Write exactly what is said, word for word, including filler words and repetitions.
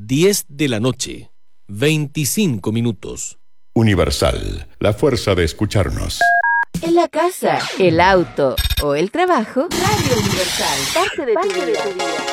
diez de la noche, veinticinco minutos. Universal, la fuerza de escucharnos. En la casa, el auto o el trabajo, Radio Universal, parte de tu vida.